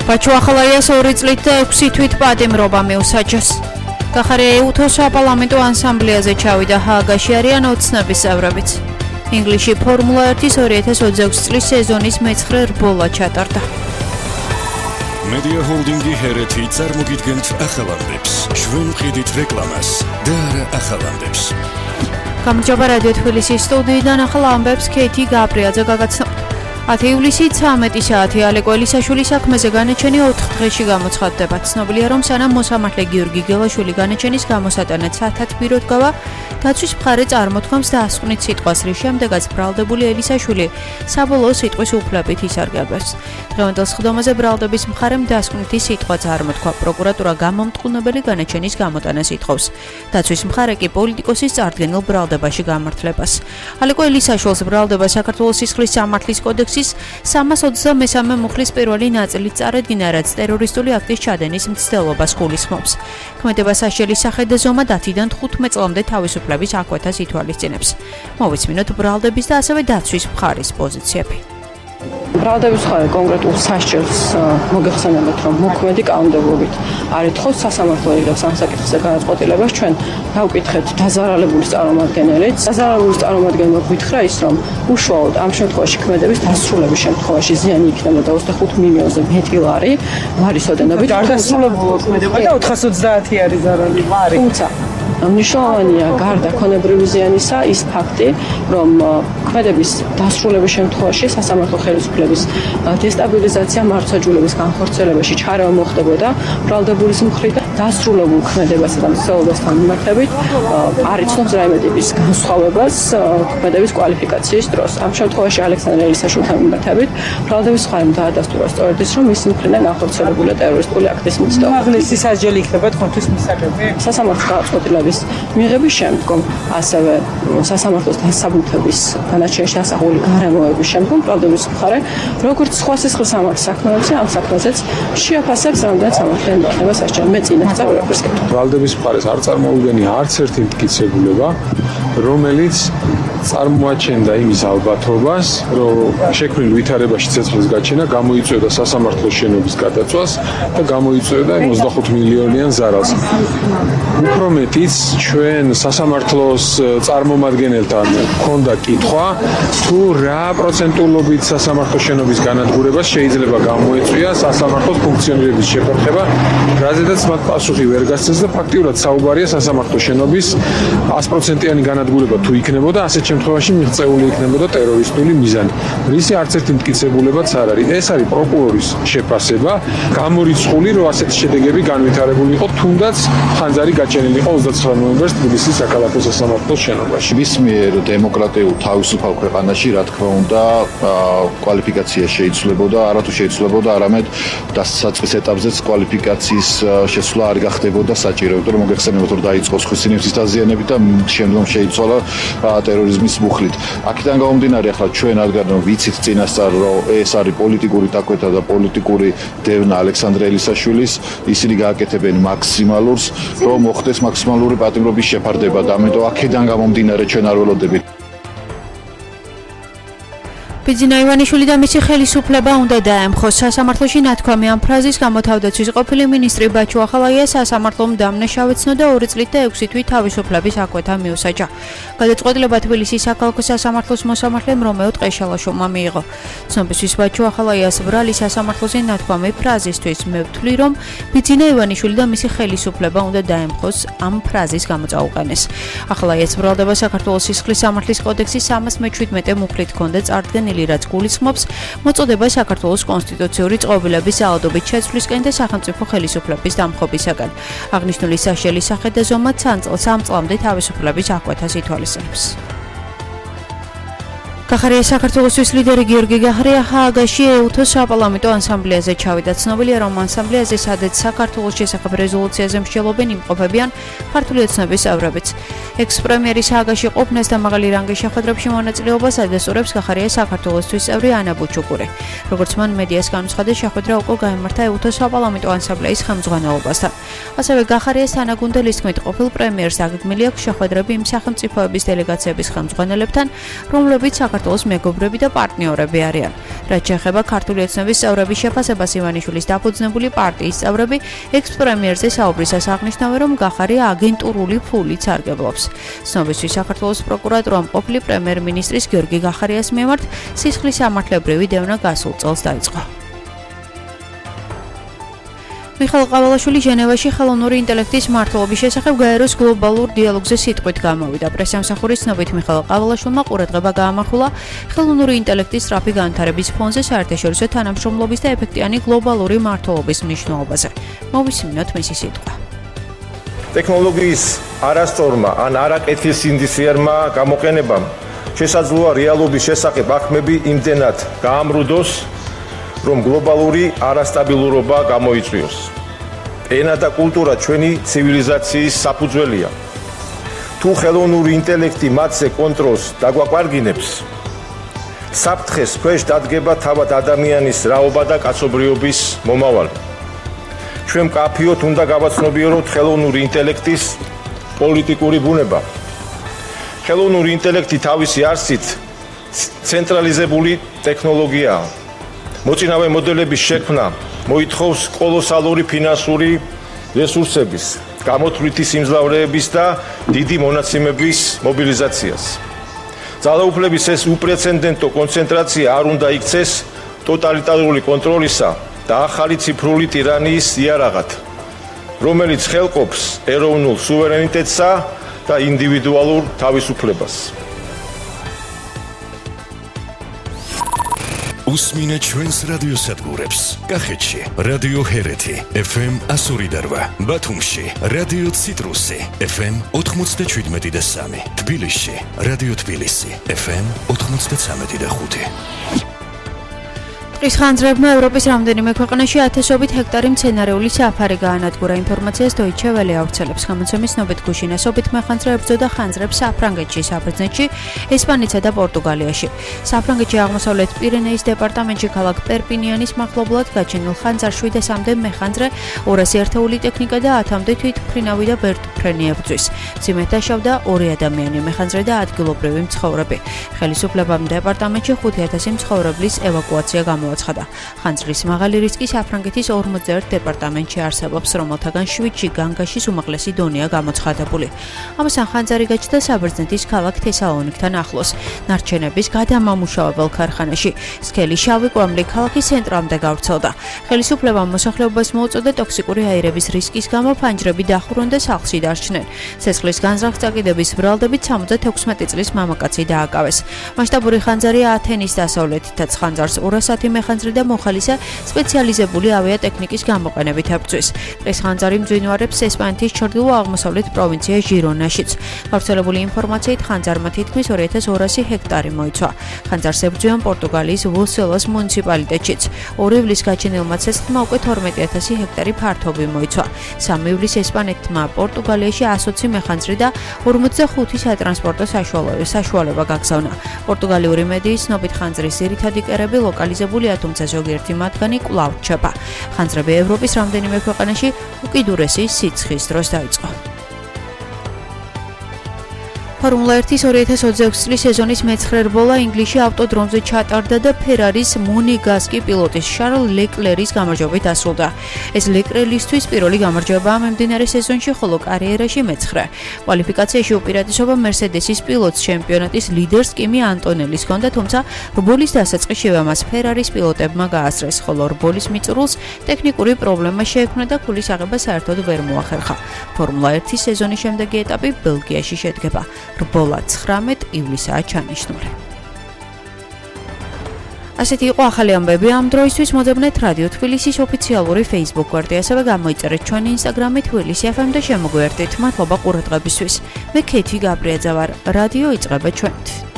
ბაჩუახალაიას 2 წლით და 6 თვით პატიმრობა მიუსაჯეს. გახარია ეუთოს საპარლამენტო ასამბლეაზე ჩავიდა ჰააგაში არიან ოცნების წევრებიც. ინგლისში ფორმულა 1-ის 2026 წლის სეზონის მე-9 რბოლა ჩატარდა. Media Holding-ი ჰერეთი წარმოგიდგენთ ახალამდებს. ჩვენ ვყიდით რეკლამას და არა ახალამდებს. გამარჯობა რადიო თბილისის სტუდიიდან ახალ ამბებს ქეითი გაბრიაძე გაგაცნობთ. 10 ივლისი 13 საათი ალეკო ელისაშვილის საქმეზე განაჩენი 4 დღეში გამოცხადდება. ცნობილია, რომ სანამ მოსამართლე გიორგი გელაშვილი განაჩენის გამოსატანად სათათბიროდ გავა, დაცვის მხარე წარმოთქვამს დაასკვნით სიტყვას, რის შემდეგაც ბრალდებული ელისაშვილი საბოლოო სიტყვის უფლებით ისარგებლეს. დღევანდელ სხდომაზე ბრალდების მხარემ დაასკვნითი სიტყვა წარმოთქვა. პროკურატურა გამომტყუნებელი განაჩენის გამოტანას ითხოვს. დაცვის მხარე კი პოლიტიკოსის წარდგენილ ბრალდებაში გამართლებას. ალეკო ელისაშვილს ბრალდება საქართველოს სისხლის სამართლის კოდექსის 323 მუხლის პირველი ნაწილით წარედგინა, რაც ტერორისტული აქტის ჩადენის მცდელობას გულისხმობს. ქმედება საშელის სახე და ზომა 10-დან 15 წლამდე თავისუფლების აკვეთას ითვალისწინებს. მოვისმინოთ ბრალდების და ასევე დაცვის მხარის პოზიციები. ბრალდების მხარე კონკრეტულ სასჯელს მოგეხსენებათ, რომ მოქმედი კანონმდებლობით არ ითხოვს სასამართლო იღებს ამ საკითხზე განაწყვეტილებას. ჩვენ გავკითხეთ დაზარალებული წარმომადგენელით. დაზარალებული წარმომადგენელმა გითხრა ის, რომ უშუალოდ ამ შემთხვევაში ქმედების დასრულების შემთხვევაში ზიანი იქნებოდა 25 მილიონზე მეტი ლარის ოდენობით. დასრულებული ქმედება და 430 არის ზარალი ლარი. თუმცა მნიშვნელოვანია გარდა ქონებრივი ზიანისა ის ფაქტი, რომ ქმედების დასრულების შემთხვევაში სასამართლო ხელისუფლების დესტაბილიზაცია მართლმსაჯულების განხორციელებაში ჩარევა მოხდებოდა ბრალდებულის მხრიდან. დასრულებულ ქმედებასა და მცდელობასთან მიმართებით არ იცნობს რაიმე ტიპის განსხვავებას ქმედების კვალიფიკაციის დროს. ამ შემთხვევაში ალექსანდრე ელისაშვილთან მიმართებით ბრალდების მხარემ დაადასტურა სწორედ ის, რომ მის მხრიდან განხორციელებულია ტერორისტული აქტის მცდელობა. უმაღლესი სასჯელი იქნება თხოვნთვის მისაღები. სასამართლო განაცხადების მიღების შემდგომ, ასევე სასამართლოს დასაბუთების განაჩენში ასახული გარემოების შემდგომ ბრალდების მხარე, როგორც სხვა სისხლის სამართლის საქმეებზე, ამ საქმეზეც შეაფასებს რამდენად სამართლიანი იქნება სასჯელი. მე წინასწარ ვერაფერს გეტყვი. ბრალდების მხარეს არ წარმოუდგენია არც ერთი მტკიცებულება, რომელიც წარმოაჩენდა იმის ალბათობას, რომ შექმნილ ვითარებაში ცეცხლის გაჩენა გამოიწვევდა სასამართლოს შენობის გადაწვას და გამოიწვევდა 25 მილიონიან ზარალს. უფრო მეტიც, ჩვენ სასამართლოს წარმომადგენელთან ჰქონდა კითხვა, თუ რა პროცენტულობით სასამართლოს შენობის განადგურებას შეიძლება გამოეწვია სასამართლოს ფუნქციონირების შეფერხება, რაზედაც მათ პასუხი ვერ გასცეს და ფაქტიურად საუბარია სასამართლოს შენობის 100%-იანი განადგურება თუ იქნებოდა, ასეთ შემთხვევაში მიღწეული იქნებოდა ტერორისტული მიზანი. რისი არც ერთი მტკიცებულებაც არ არის. ეს არის პროკურორის შეფასება, გამორიცხული, რომ ასეთი შედეგები განვითარებული იყო, თუნდაც ხანძარი გაჩენილი იყო 29 ნოემბერს თბილისის საქალაქო სასამართლოს შენობაში. მის მიერ დემოკრატიულ თავისუფალ ქვეყანაში, რა თქმა უნდა, კვალიფიკაცია შეიცვლებოდა, არათუ შეიცვლებოდა, არამედ დასაწყის ეტაპზეც კვალიფიკაციის შესვლა არ გახდებოდა საჭირო, იმიტომ რომ მოგეხსენებათ, რომ დაიწყო სხვისინების დაზიანებით და შემდგომ შეიცვალა ტერორიზმის მუხლით. აქედან გამომდინარე, ახლა ჩვენ რადგან ვიცით წინასწარ, რომ ეს არის პოლიტიკური დაკვეთა და პოლიტიკური დევნა ალექსანდრე ელისაშვილის, ისინი გააკეთებენ მაქსიმალურს, რომ მოხდეს მაქსიმალური პატიმრობის შეფარდება და ამიტომ აქედან გამომდინარე ჩვენ არ ველოდებით. ბიძინა ივანიშვილი და მისი ხელისუფლება უნდა დაემხოს. სასამართლოში ნათქვამი ამ ფრაზის გამოთავდაცვის ყოფილი მინისტრი ბაჩუახალაია სასამართლომ დამნაშავეცნო და 2 წლით და 6 თვით თავისუფლების აკვეთა მიუსაჯა. გადაწყვეტილება თბილისის საქალაქო სასამართლოს მოსამართლემ რომეო ტყეშალაშოვმა მიიღო. ცნობისთვის ბაჩუახალაიას ბრალი სასამართლოზე ნათქვამი ფრაზისთვის მე ვთვლი, რომ ბიძინა ივანიშვილი და მისი ხელისუფლება უნდა დაემხოს ამ ფრაზის გამოწაუყენეს. ახალაიას ბრალდება საქართველოს სისხლის სამართლის კოდექსის 317 მუხლით ჰქონდა წარდგენილი, რაც გულისხმობს მოწოდება საქართველოს კონსტიტუციური წყობილების ძალადობით შეცვლისკენ და სახელმწიფო ხელისუფლების დამხობისაგან. აღნიშნული სასჯელის სახე და ზომა 3 წლამდე თავისუფლების აკვეთას ითვალისწინებს. გახარია საქართველოსთვის ლიდერი გიორგი გახარია ჰააგაში ეუთოს საპარლამენტო ასამბლეაზე ჩავიდა. ცნობილია, რომ ასამბლეაზე, სადაც საქართველოს შესახებ რეზოლუციაზე მსჯელობენ, იმყოფებიან ქართული ოცნების წევრებიც. ექს-პრემიერის ჰააგაში ყოფნას და მაღალი რანგის შეხვედრებში მონაწილეობას ადასტურებს გახარია საქართველოსთვის წევრი ანა ბუჩუკური. როგორც მან მედიას განუცხადა, შეხვედრა უკვე გაიმართა ეუთოს საპარლამენტო ასამბლეის ხელმძღვანელობასთან. ასევე გახარიას თანაგუნდელის თქმით, ყოფილ პრემიერს დაგეგმილი აქვს შეხვედრები იმ სახელმწიფოების დელეგაციების ხელმძღვანელებთან, რომლებიც საქართველოს საქართველოს მეგობრები და პარტნიორები არიან. რაც შეეხება ქართული ოცნების წევრების შეფასებას ივანიშვილის დაფუძნებული პარტიის წევრები ექს-პრემიერზე საუბრისას აღნიშნავენ, რომ გახარია აგენტურული ფულით სარგებლობს. ცნობისთვის საქართველოს პროკურატურამ ყოფილი პრემიერ-მინისტრის გიორგი გახარიას მიმართ სისხლის სამართლებრივი დევნა გასულ წელს დაიწყო. მიხეილ ყავალაშვილი ჟენევაში ხელოვნური ინტელექტის მმართველობის შესახებ გაეროს გლობალურ დიალოგზე სიტყვით გამოვიდა. პრესამსახურის ცნობით მიხეილ ყავალაშვილმა ყურადღება გაამახვილა ხელოვნური ინტელექტის სწრაფი განვითარების ფონზე საერთაშორისო თანამშრომლობის და ეფექტიანი გლობალური მმართველობის მნიშვნელობაზე. მოვისმინოთ მისი სიტყვა. ტექნოლოგიის არასწორმა ან არაკეთილსინდისიერმა გამოყენებამ შესაძლოა რეალობის შესახებ აღქმები იმდენად გაამრუდოს, რომ გლობალური არასტაბილურობა გამოიწვიოს. ენა და კულტურა ჩვენი ცივილიზაციის საფუძველია. თუ ხელოვნური ინტელექტი მათზე კონტროლს დაგვაკვარგინებს, საფრთხეს ქვეშ დადგება თავად ადამიანის რაობა და კაცობრიობის მომავალი. ჩვენ მკაფიოდ უნდა გავაცნობიეროთ ხელოვნური ინტელექტის პოლიტიკური ბუნება. ხელოვნური ინტელექტი თავისი არსით ცენტრალიზებული ტექნოლოგიაა. მოწინავე მოდელების შექმნა მოითხოვს კოლოსალური ფინანსური რესურსების, გამოთვლითი სიმძლავრეების და დიდი მონაცემების მობილიზაციას. ძალაუფლების ეს უპრეცედენტო კონცენტრაცია არ უნდა იქცეს ტოტალიტარული კონტროლისა და ახალი ციფრული ტირანიის იარაღად, რომელიც ხელყოფს ეროვნულ სუვერენიტეტსა და ინდივიდუალურ თავისუფლებას. უსმინე ჩვენს რადიოსადგურებს. კახეთში რადიო ჰერეთი FM 102.8, ბათუმში რადიო ციტრუსი FM 97.3, თბილისში რადიო თბილისი FM 93.5. ტყის ხანძრებმა ევროპის რამდენიმე ქვეყანაში ათასობით ჰექტარი მცენარეული საფარი გაანადგურა. ინფორმაციას Deutsche Welle ავრცელებს. გამოცემის ცნობით გუშინასობით მეხანძრე ებრძოდა ხანძრებს საფრანგეთში, საბერძნეთში, ესპანეთსა და პორტუგალიაში. საფრანგეთში აღმოსავლეთ პირენეის დეპარტამენტში ქალაქ პერპინიანის მახლობლად გაჩენილ ხანძარს 700-მდე მეხანძრე, 200 ერთეული ტექნიკა და 10-მდე თვითმფრინავი და ბერტმფრენი ებრძვის. მძიმედ დაშავდა 2 ადამიანი, მეხანძრე და ადგილობრივი მცხოვრები. ხელისუფლებამ დეპარტამენტში 5000 მცხოვრებლის ევაკუაცია გამოაცხადა. ხანძრის მაღალი რისკი საფრანგეთის 41 დეპარტამენტში არსებობს, რომელთაგან 7-ში განგაშის უმაღლესი დონეა გამოცხადებული. ამასთან ხანძარი გაჩნდა საბერძნეთის ქალაქ თესალონიკთან ახლოს, ნარჩენების გადამამუშავებელ ქარხანაში. სქელი შავი კვამლი ქალაქის ცენტრამდე გავრცელდა. ხელისუფლებამ მოსახლეობას მოუწოდა ტოქსიკური აირების რისკის გამო ფანჯრები დახურონ და სახლში დარჩნენ. ცეცხლის განზრახ წაკიდების ბრალდებით 76 წლის მამაკაცი დააკავეს. მასშტაბური ხანძარი ათენის დასავლეთითაც ხანძარს 210 მეხანძრე და მოხალისე სპეციალიზებული ავიატექნიკის გამოყენებით ებრძვის. ტყის ხანძარი მძვინვარებს ესპანეთის ჩრდილო-აღმოსავლეთ პროვინცია ჟირონაშიც. გავრცელებული ინფორმაციით ხანძარმა თითქმის 2200 ჰექტარი მოიცვა. ხანძარს ებრძვიან პორტუგალიის ვოსელოს მუნიციპალიტეტშიც. 2 ივლისს გაჩენილმა ცეცხლმა უკვე 12000 ჰექტარი ფართობი მოიცვა. 3 ივლისს ესპანეთმა პორტუგალიაში 120 მეხანძრე და 45 სატრანსპორტო საშუალება გაგზავნა. პორტუგალიური მედიის ცნობით ხანძრის ძირითადი კერები ლოკალიზებულია, თუმცა ზოგიერთი მათგანი კვლავ რჩება. ხანძრები ევროპის რამდენიმე ქვეყანაში უკიდურესი სიცხის დროს დაიწყო. ფორმულა 1-ის 2026 წლის სეზონის მე-9 რბოლა ინგლისში ავტოდრომზე ჩატარდა და ფერარის მონეგასკი პილოტის შარლ ლეკლერის გამარჯვებით დასრულდა. ეს ლეკლერისთვის პირველი გამარჯვებაა მიმდინარე სეზონში, ხოლო კარიერაში მე-9. კვალიფიკაციაში უპირატესობა მერსედესის პილოტს ჩემპიონატის ლიდერს კიმი ანტონელის ჰქონდა, თუმცა რბოლის დასაწყისშივე მას ფერარის პილოტებმა გაასწრეს, ხოლო რბოლის მიწურულს ტექნიკური პრობლემა შეექმნა და ქულის აღება საერთოდ ვერ მოახერხა. ფორმულა 1-ის სეზონის შემდეგი ეტაპი ბელგიაში შედგება. რბოლა 19 ივლისაა ჩანიშნული. ასეთი იყო ახალი ამბები ამ დროისთვის. მოძებნეთ რადიო თბილისის ოფიციალური Facebook გვერდი, ასევე გამოიწერეთ ჩვენი Instagram-ი თბილისი FM და შემოგვიერთდით. მადლობა ყურადღებისთვის. მე ქეთი გაბრიაძე ვარ. რადიო იწყება ჩვენით.